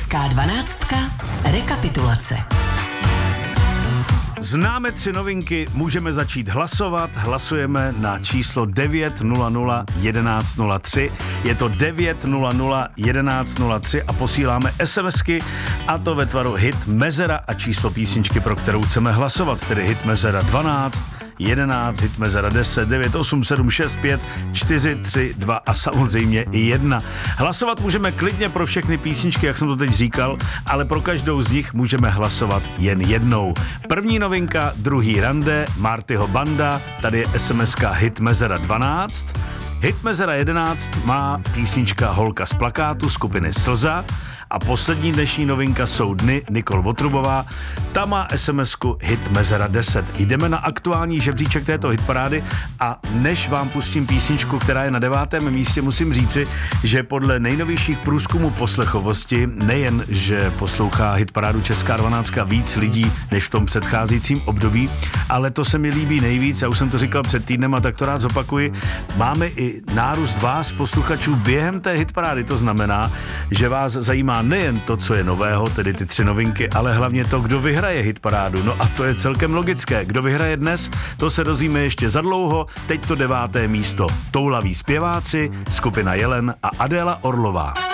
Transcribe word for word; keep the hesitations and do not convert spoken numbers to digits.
Česká dvanáctka. Rekapitulace. Známe tři novinky, můžeme začít hlasovat. Hlasujeme na číslo devět nula nula jedenáct nula tři. Je to devět nula nula jedenáct nula tři a posíláme SMSky, a to ve tvaru hit mezera a číslo písničky, pro kterou chceme hlasovat, tedy hit mezera dvanáct, jedenáct, hit mezera deset, devět, osm, sedm, šest, pět, čtyři, tři, dva a samozřejmě i jedna. Hlasovat můžeme klidně pro všechny písničky, jak jsem to teď říkal, ale pro každou z nich můžeme hlasovat jen jednou. První novinka, druhý rande, Martyho banda, tady je SMSka hit mezera dvanáct. Hit mezera jedenáct má písnička Holka z plakátu skupiny Slza. A poslední dnešní novinka jsou Dny, Nikol Votrubová. Ta má SMSku hit mezera deset. Jdeme na aktuální žebříček této hitparády a než vám pustím písničku, která je na devátém místě, musím říci, že podle nejnovějších průzkumů poslechovosti nejen, že poslouchá hitparádu Česká dvanáctka víc lidí než v tom předcházejícím období, ale to se mi líbí nejvíc, já už jsem to říkal před týdnem a tak to rád zopakuji, máme i nárůst vás posluchačů během té hitparády, to znamená, že vás zajímá nejen to, co je nového, tedy ty tři novinky, ale hlavně to, kdo vyhraje hitparádu. No a to je celkem logické. Kdo vyhraje dnes, to se dozvíme ještě za dlouho. Teď to deváté místo. Toulaví zpěváci, skupina Jelen a Adéla Orlová.